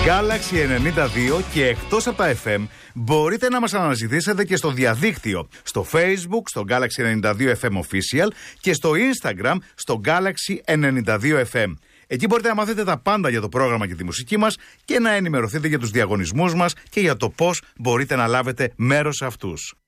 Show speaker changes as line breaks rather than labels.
Galaxy 92 και εκτός από τα FM μπορείτε να μας αναζητήσετε και στο διαδίκτυο, στο Facebook, στο Galaxy 92 FM Official και στο Instagram, στο Galaxy 92 FM. Εκεί μπορείτε να μάθετε τα πάντα για το πρόγραμμα και τη μουσική μας και να ενημερωθείτε για τους διαγωνισμούς μας και για το πώς μπορείτε να λάβετε μέρος σε αυτούς.